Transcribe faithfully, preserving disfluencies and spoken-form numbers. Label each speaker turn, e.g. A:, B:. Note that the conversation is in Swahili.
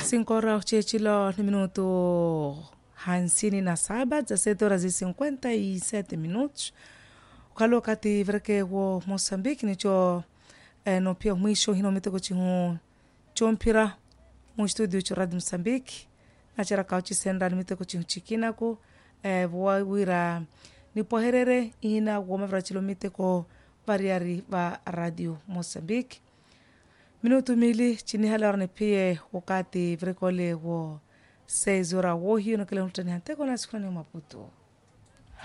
A: Cinco horas uchechilo ni minuto hamsini na saba, dezessete horas e cinquenta e sete minutos. Ukalo kati vreke wo Moçambique nicho eh, no pia mwisho hino mitego chihu chompira mu studio cho Radio Moçambique na chara kauchi senda ni mitego chihu chikinako eh, wa wira ni poherere ina wo mavra chilo mitego variari va Radio Moçambique. Minuto mili chini hala ni pia wakati vrekole wo seis horas wo hiyo na kile mtani hanteko na siku ni Maputo.